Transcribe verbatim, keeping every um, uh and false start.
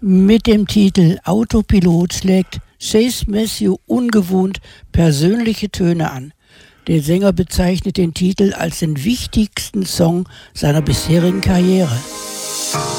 Mit dem Titel Autopilot schlägt Chase Matthew ungewohnt persönliche Töne an. Der Sänger bezeichnet den Titel als den wichtigsten Song seiner bisherigen Karriere.